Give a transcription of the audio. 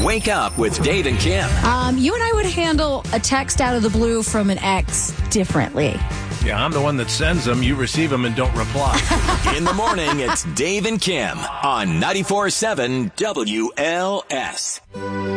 Wake up with Dave and Kim. You and I would handle a text out of the blue from an ex differently. Yeah, I'm the one that sends them. You receive them and don't reply. In the morning, it's Dave and Kim on 94.7 WLS.